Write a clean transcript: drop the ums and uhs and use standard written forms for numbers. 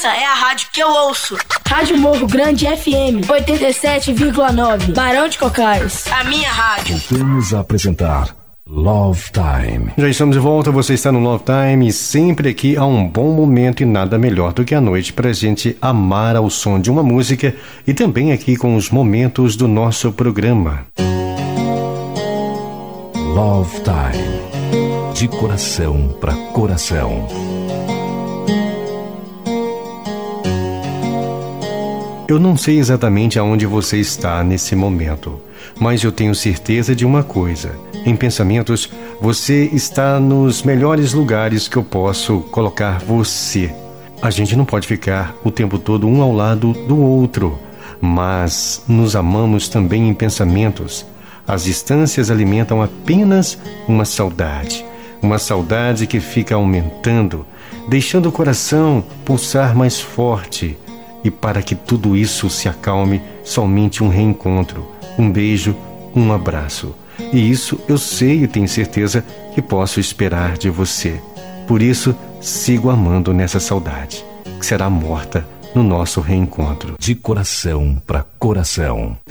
Essa é a rádio que eu ouço. Rádio Morro Grande FM 87,9, Barão de Cocais. A minha rádio. Vamos apresentar Love Time. Já estamos de volta, você está no Love Time e sempre aqui há um bom momento e nada melhor do que a noite pra gente amar ao som de uma música e também aqui com os momentos do nosso programa. Love Time. De coração para coração. Eu não sei exatamente aonde você está nesse momento, mas eu tenho certeza de uma coisa. Em pensamentos, você está nos melhores lugares que eu posso colocar você. A gente não pode ficar o tempo todo um ao lado do outro, mas nos amamos também em pensamentos. As distâncias alimentam apenas uma saudade que fica aumentando, deixando o coração pulsar mais forte. E para que tudo isso se acalme, somente um reencontro, um beijo, um abraço. E isso eu sei e tenho certeza que posso esperar de você. Por isso, sigo amando nessa saudade, que será morta no nosso reencontro. De coração para coração.